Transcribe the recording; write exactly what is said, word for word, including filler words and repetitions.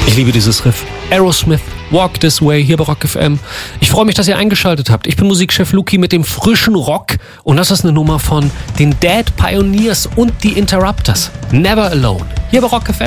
Ich liebe dieses Riff. Aerosmith, Walk This Way, hier bei Rock F M. Ich freue mich, dass ihr eingeschaltet habt. Ich bin Musikchef Luki mit dem frischen Rock und das ist eine Nummer von den Dead Pioneers und die Interrupters. Never Alone, hier bei Rock F M.